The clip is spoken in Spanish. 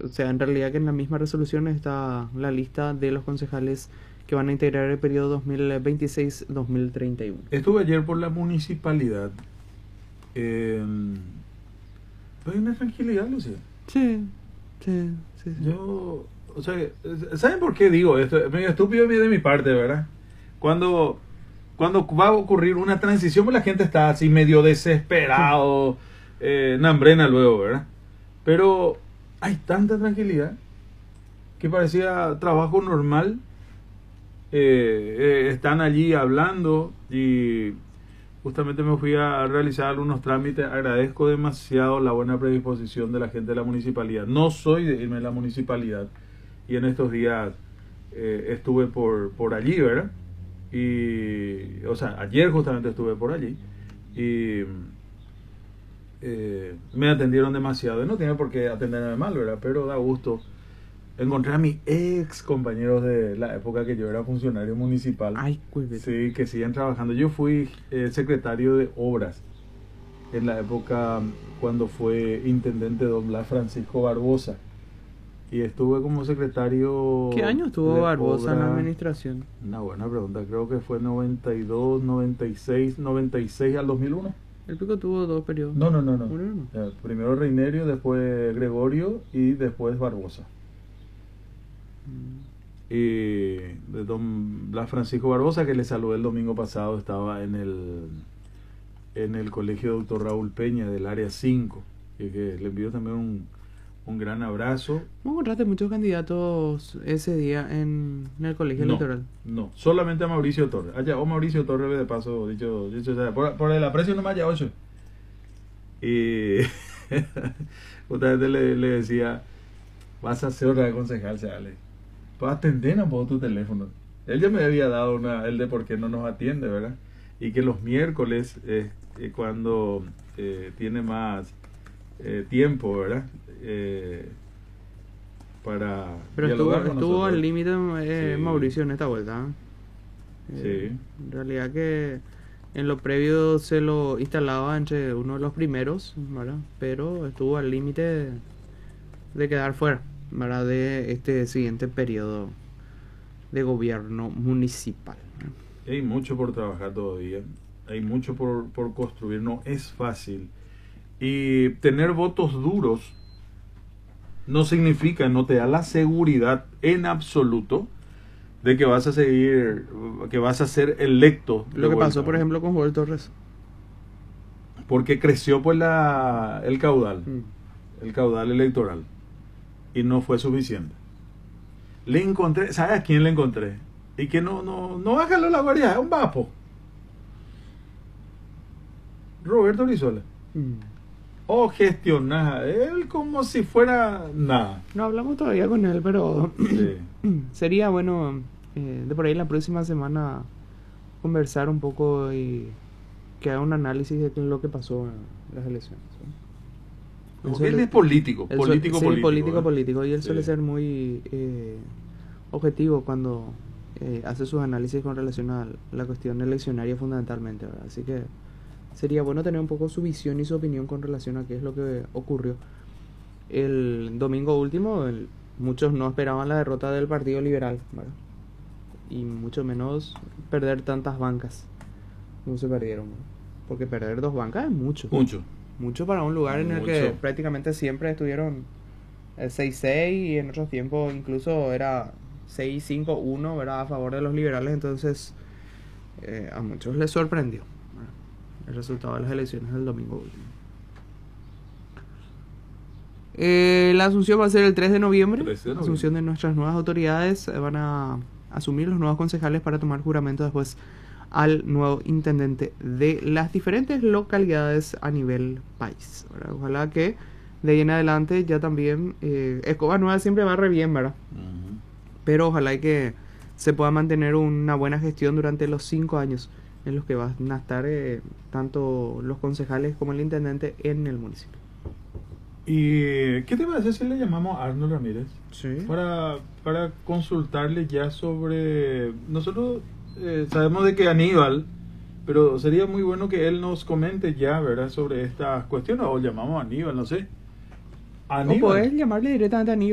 o sea, en realidad que en la misma resolución está la lista de los concejales que van a integrar el periodo 2026-2031. Estuve ayer por la municipalidad. Hay una tranquilidad, Lucía. Sí, sí, sí, sí. Yo, o sea, ¿saben por qué digo esto? Es medio estúpido de mi parte, ¿verdad? Cuando va a ocurrir una transición, pues la gente está así medio desesperado, nambrena luego, ¿verdad? Pero hay tanta tranquilidad que parecía trabajo normal. Están allí hablando y justamente me fui a realizar algunos trámites. Agradezco demasiado la buena predisposición de la gente de la municipalidad. No soy de irme a la municipalidad y en estos días estuve por allí, ¿verdad? Y, o sea, ayer justamente estuve por allí y me atendieron demasiado. Y no tiene por qué atenderme mal, ¿verdad? Pero da gusto. Encontré a mis ex compañeros de la época que yo era funcionario municipal. Ay, cuídate. Sí, que siguen trabajando. Yo fui secretario de obras en la época cuando fue intendente don Blas Francisco Barbosa. Y estuve como secretario. ¿Qué año estuvo de Barbosa en la obra. administración? Una buena pregunta. Creo que fue 92, 96, 96 al 2001. El Pico tuvo 2 periodos. No. Uno no. Primero Reinerio, después Gregorio y después Barbosa. Y de don Blas Francisco Barbosa, que le saludé el domingo pasado, estaba en el colegio Doctor Raúl Peña del área 5, y que le envío también un gran abrazo. ¿No encontraste muchos candidatos ese día en el colegio electoral? No, solamente a Mauricio Torres. Allá, Mauricio Torres, de paso, dicho sea, por el aprecio no me haya 8. Y justamente le decía, vas a ser otra vez concejal, se Ale. Pues atender un poco tu teléfono. Él ya me había dado el de por qué no nos atiende, ¿verdad? Y que los miércoles, cuando tiene más tiempo, ¿verdad? Para Pero dialogar con estuvo nosotros. al límite Sí. Mauricio en esta vuelta. Sí. En realidad que en lo previo se lo instalaba entre uno de los primeros, ¿verdad? Pero estuvo al límite de quedar fuera, ¿verdad? De este siguiente periodo de gobierno municipal. Hay mucho por trabajar todavía. Hay mucho por construir. No es fácil. Y tener votos duros no significa, no te da la seguridad en absoluto de que vas a seguir, que vas a ser electo. Lo que pasó, por ejemplo, con Joel Torres. Porque creció pues el caudal electoral y no fue suficiente. Le encontré, ¿sabes a quién le encontré? Y que no bájalo la guardia, es un vapo. Roberto Brizuela. O gestionar él como si fuera nada. No hablamos todavía con él, pero Sí. sería bueno de por ahí la próxima semana conversar un poco y que haga un análisis de lo que pasó en las elecciones. Él es político, Sí, político. político, y él Sí. suele ser muy objetivo cuando hace sus análisis con relación a la cuestión eleccionaria fundamentalmente, ¿verdad? Así que sería bueno tener un poco su visión y su opinión con relación a qué es lo que ocurrió el domingo último. Muchos no esperaban la derrota del Partido Liberal, ¿verdad? Y mucho menos perder tantas bancas como se perdieron, ¿verdad? Porque perder 2 bancas es mucho para un lugar en el que Mucho. prácticamente siempre estuvieron 6-6 y en otros tiempos incluso era 6-5-1, ¿verdad? A favor de los liberales. Entonces a muchos les sorprendió, ¿verdad? El resultado de las elecciones del domingo último. La asunción va a ser el 3 de noviembre. La asunción de nuestras nuevas autoridades. Van a asumir los nuevos concejales para tomar juramento después al nuevo intendente de las diferentes localidades a nivel país, ¿verdad? Ojalá que de ahí en adelante ya también Escoba Nueva siempre va re bien, ¿verdad? Uh-huh. Pero ojalá que se pueda mantener una buena gestión durante los 5 años en los que van a estar tanto los concejales como el intendente en el municipio. ¿Y qué te parece si le llamamos a Arnold Ramírez? Sí. Para consultarle ya sobre... Nosotros sabemos de que Aníbal, pero sería muy bueno que él nos comente ya, ¿verdad? Sobre estas cuestiones, o llamamos a Aníbal, no sé. O podés llamarle directamente a Aníbal.